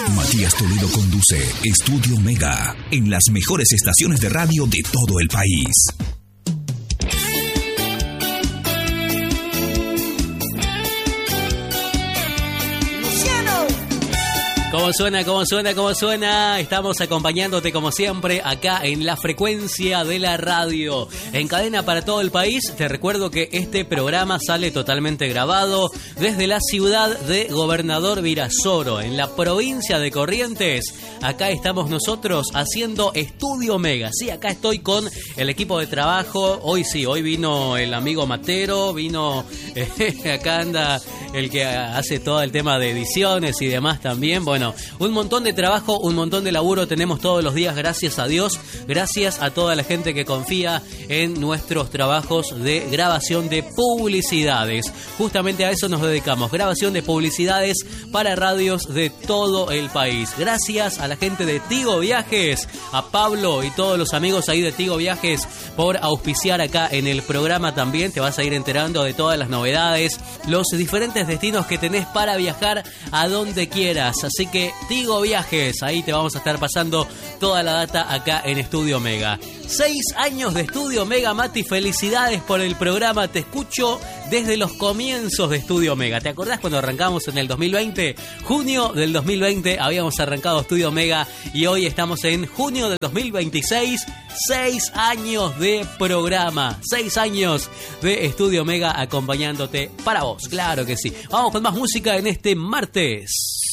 Matías Toledo conduce Estudio Mega en las mejores estaciones de radio de todo el país. ¿Cómo suena? ¿Cómo suena? ¿Cómo suena? Estamos acompañándote como siempre acá en la frecuencia de la radio. En cadena para todo el país. Te recuerdo que este programa sale totalmente grabado desde la ciudad de Gobernador Virasoro, en la provincia de Corrientes. Acá estamos nosotros haciendo Estudio Mega. Sí, acá estoy con el equipo de trabajo. Hoy vino el amigo Matero, vino... acá anda el que hace todo el tema de ediciones y demás también. Bueno, un montón de trabajo, un montón de laburo tenemos todos los días, gracias a Dios, gracias a toda la gente que confía en nuestros trabajos de grabación de publicidades. Justamente a eso nos dedicamos, grabación de publicidades para radios de todo el país. Gracias a la gente de Tigo Viajes, a Pablo y todos los amigos ahí de Tigo Viajes por auspiciar acá en el programa también. Te vas a ir enterando de todas las novedades, los diferentes destinos que tenés para viajar a donde quieras. Así que Tigo Viajes, ahí te vamos a estar pasando toda la data acá en Estudio Mega. 6 años de Estudio Mega, Mati, felicidades por el programa. Te escucho desde los comienzos de Estudio Mega. ¿Te acordás cuando arrancamos en el 2020? Junio del 2020 habíamos arrancado Estudio Mega y hoy estamos en junio del 2026. 6 años de programa, 6 años de Estudio Mega acompañándote para vos, claro que sí. Vamos con más música en este martes.